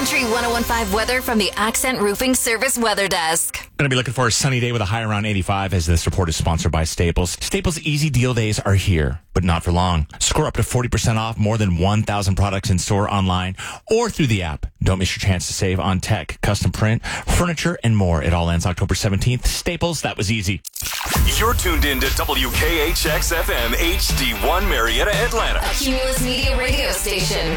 Country 101.5 weather from the Accent Roofing Service Weather Desk. Going to be looking for a sunny day with a high around 85 as this report is sponsored by Staples. Staples Easy Deal Days are here, but not for long. Score up to 40% off more than 1,000 products in store, online, or through the app. Don't miss your chance to save on tech, custom print, furniture, and more. It all ends October 17th. Staples, that was easy. You're tuned in to WKHX-FM HD1 Marietta, Atlanta. A Cumulus Media radio station.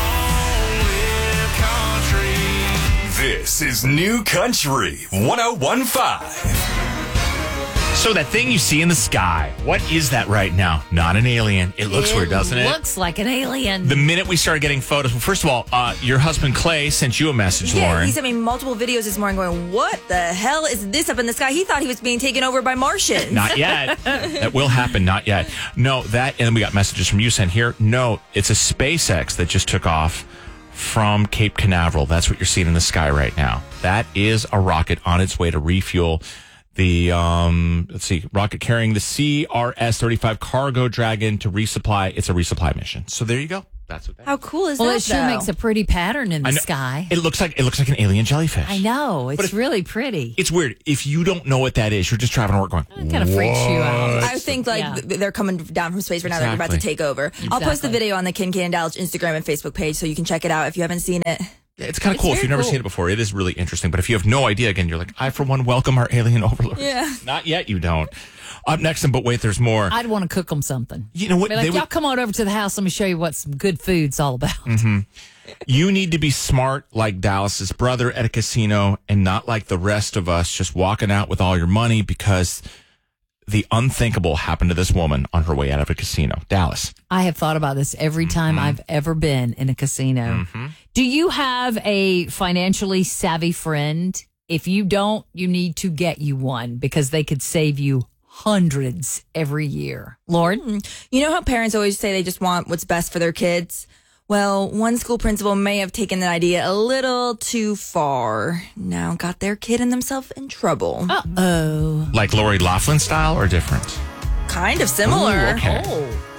This is New Country 101.5. So that thing you see in the sky, what is that right now? Not an alien. It looks weird, doesn't it? Looks like an alien. The minute we started getting photos, well, first of all, your husband Clay sent you a message, Lauren. He sent me multiple videos this morning going, what the hell is this up in the sky? He thought he was being taken over by Martians. Not yet. That will happen. Not yet. No, that, and then we got messages from you sent here. No, it's a SpaceX that just took off from Cape Canaveral. That's what you're seeing in the sky right now. That is a rocket on its way to refuel the, rocket carrying the CRS-35 cargo Dragon to resupply. It's a resupply mission. So there you go. That's what that How cool is well, that, it sure though? makes a pretty pattern in the sky. It looks like an alien jellyfish. I know. It's really pretty. It's weird. If you don't know what that is, you're just driving to work going, It kind of freaks you out. I think they're coming down from space right now. They're about to take over. I'll post the video on the Ken Dallas Instagram and Facebook page so you can check it out if you haven't seen it. It's kind of cool. If you've never seen it before, it is really interesting. But if you have no idea, again, you're like, I, for one, welcome our alien overlords. Yeah. Not yet, you don't. Up next, but wait, there's more. I'd want to cook them something. You know what? Be like, y'all come on over to the house. Let me show you what some good food's all about. Mm-hmm. You need to be smart like Dallas's brother at a casino and not like the rest of us just walking out with all your money, because the unthinkable happened to this woman on her way out of a casino. Dallas. I have thought about this every time I've ever been in a casino. Do you have a financially savvy friend? If you don't, you need to get you one, because they could save you hundreds every year. Lauren? You know how parents always say they just want what's best for their kids? Well, one school principal may have taken that idea a little too far. Now got their kid and themselves in trouble. Uh-oh. Like Lori Loughlin style or different? Kind of similar. Ooh, okay. Oh.